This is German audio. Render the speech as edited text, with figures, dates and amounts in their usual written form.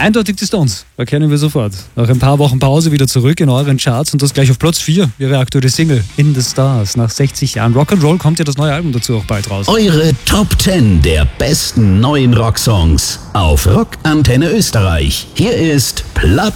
Eindeutig die Stones, erkennen wir sofort. Nach ein paar Wochen Pause wieder zurück in euren Charts und das gleich auf Platz 4. Ihre aktuelle Single In the Stars. Nach 60 Jahren Rock'n'Roll kommt ja das neue Album dazu auch bald raus. Eure Top 10 der besten neuen Rocksongs auf Rockantenne Österreich. Hier ist Platz